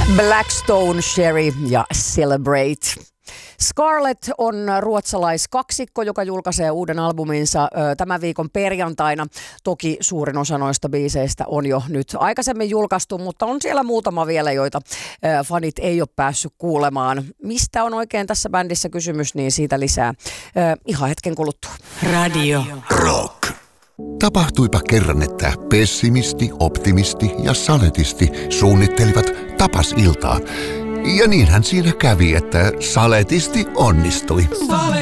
Blackstone, Sherry ja Celebrate. Scarlett on ruotsalaiskaksikko, joka julkaisee uuden albuminsa tämän viikon perjantaina. Toki suurin osa noista biiseistä on jo nyt aikaisemmin julkaistu, mutta on siellä muutama vielä, joita fanit ei ole päässyt kuulemaan. Mistä on oikein tässä bändissä kysymys, niin siitä lisää ihan hetken kuluttua. Radio Rock. Tapahtuipa kerran, että pessimisti, optimisti ja saletisti suunnittelivat tapasiltaa. Ja niinhän siinä kävi, että saletisti onnistui.